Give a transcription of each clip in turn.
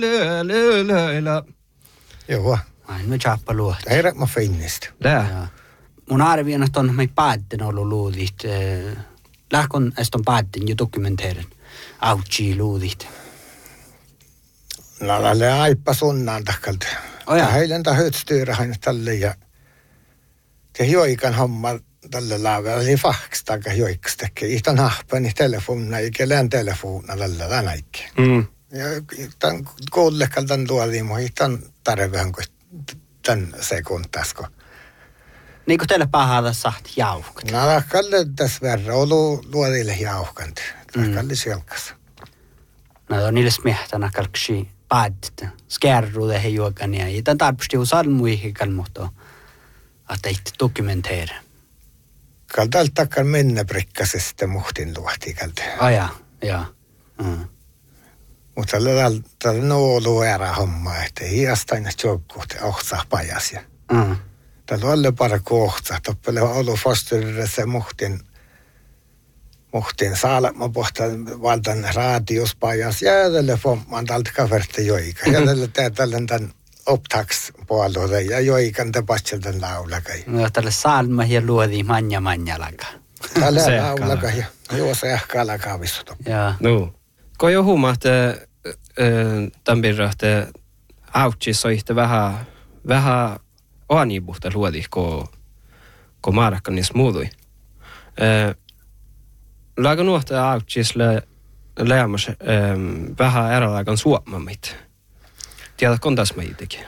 Joo. Ai, me tjappa luohti. Ei mä finnistä. Tää. Mun arvien on me päätten ollut luudit. Lähkon eston päätten jo dokumenteerin. Autsi luudit. No, lälle aippa sunnaan takkalta. Heilen ta hötstyyrä aina tälle ja te joikan homma tälle laavella oli fahks taikka joiks tekee. Ihtan hahpani telefonna eikä lään telefonna tälle tänäikki. Ja tämän kuullekal tämän tuoliin, ihtan tarveen kuin tämän sekuntasko. Niin kuin teille pahada sahti jauhkat. No, takkalle tässä verran olu luodille jauhkant. Takkalle selkas. No, on niille smehtänä kalksi päädtä. Skärruude he juokan ja tämän tarpeesti on salmuihin kalmuhtoa. Että itse dokumenteera. Kaltalta takkal mennä prikkasesta muhtin luohti kalta. Aja, joo. Mutta tällä nuolu ära homma, että hiastain joukkuut ohtsaa pajasia. Tällä on alle para kohtaa. Toppele on ollut fosterissa muhtin saalatma pohtaan valtan raatiuspajas ja telefon tältä kaverta joika. Ja tällä tämän optaks puolueelle ja joikan tapahtuu tämän laulakai. No, tällä salma ja luodi manja-manjalaga. Tällä laulakai ja juossa ehkä alkaa vissuta. No. Kun jo huomaa, että tämän pirra, että autsis on yhtä vähän anipuhta luodi, kun maarakka niissä muutui. Laga nuohta autsis lämmäs vähän erälagan suomamit. Tiedätkö, on tässä meitäkin?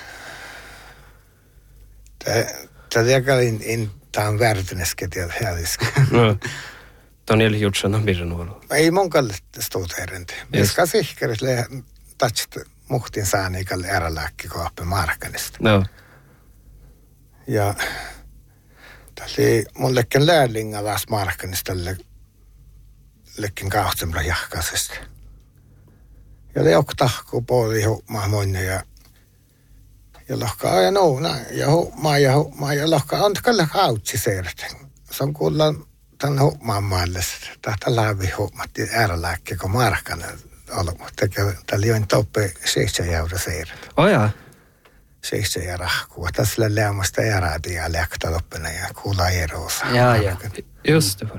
Tämä jäkälin tämän värtyneskä tiedä hädiska. No, tämä on jäljellä jutsan on pirra nuolu. Ei mun kalle stuuteerinte. Miska sihkerit tatsit muhtin saani kalle eräläkki kohpe markkanista. No. Ja tälle mullekin lärlinga taas markkanista lekin kahtsemla jahkaisesta. Ja leok tahkuu puoli mahmoinne ja lohka aja nouna ja lohka on kalle kautsi seertä. Se on kuulla tämän huumaan maalles. Tähtä läpi huumatti äärälääkki, kun markkana ollut. Tällä join toppe 7 € seertä. Oja. 7 € rahkua. Tässä lämmästä ääräätiä läktä loppena ja kuulla eroosa. Ja. Just det.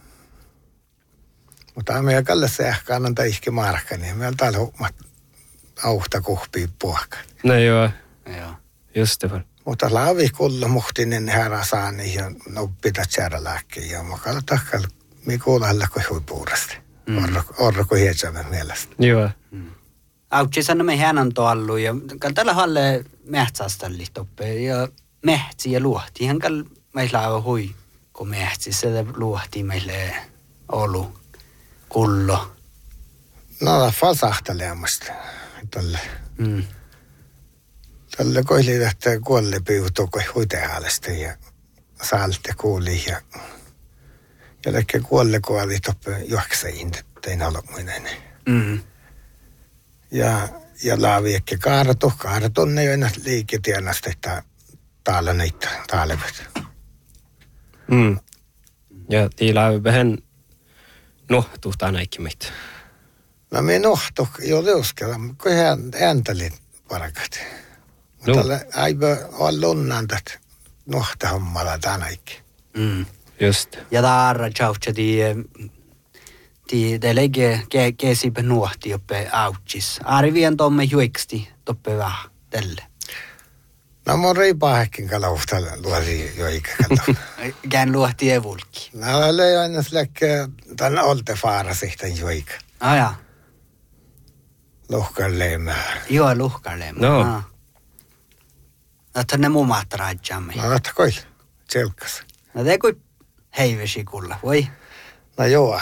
Mutta meidän kallessa ehkä annan ihke markka, niin meillä täällä huumat auhta kuhpii puhkaan. No joo. Just det. Mutta laavi kulla muhtinen herra saani ja noppita tjärälääkkiä. Ja makalla takkal me kuulalla kuin huipuurasti. Orro kuin hietsämme mielestä. Joo. Autsi sanomme hänen tuollu ja tällä halle mehtsästalli toppe ja mehtsi ja luohti. Hän kall meillä on hui, kun mehtsi se luohti meille olu. Kullo. No, falsahteleemasta. Tällä koili lähtee kuolle piutuu kuin huiteaalesta ja saalte kuuli ja lähtee kuolle kuoli toppe juoksein, tein aloitmuinen. Ja laavi ehkä kaaratunne jo enää liiketienasta, että täällä niitä taalevat. Ja tiilaa vähän nohtuu tänäkin meitä. No me nohtuu jo leuskella, kun hän ääntäli parakat. Mutta aivan on lunnantat nohta hommalla tänäkin. Just. Ja taarra tjauhtsa te lege keesipä nuohti joppe autsis. Arvien tomme juiksti toppe vähän tälle. No mun riipaahekin kalouhta luoti jo ikäkato. Kään luohti evulki. No löi aina släkkää tämän oltefaara sitten joika. Aja. Luhkarleemää. Joo, luhkarleemää. No. Että ne mumaat rajamme. No otta koi, tselkas. No te kui heivesi kulla, voi. No joo.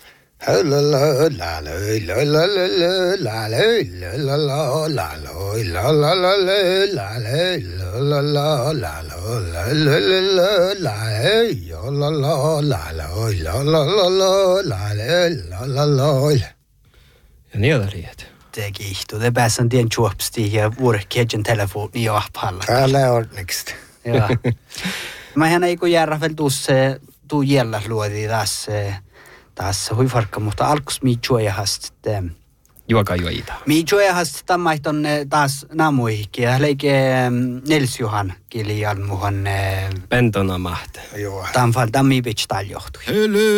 Ja niitä liet. Te kiihtuu. Te pääsän tien juopstiin ja vuorikkeedjen telefoni jo ahpalla. Täällä on niksti. Joo. Mä hän ei kun järra vielä tuu jällä luodi taas hui farkka, mutta alkus mi juojahast juoka juoita. Mi juohas tammaihton taas namuihki ja leike Nels Johan kilian muhon Pentona mahte. Joo. tamfal tammibich tal johtui.